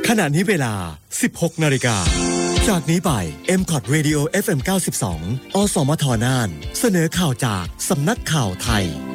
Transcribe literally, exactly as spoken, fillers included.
ขณะนี้เวลา สิบหกนาฬิกา จากนี้ไป เอ็ม คอท Radio เอฟ เอ็ม เก้าสิบสอง อสมทน่าน เสนอข่าวจากสำนักข่าวไทย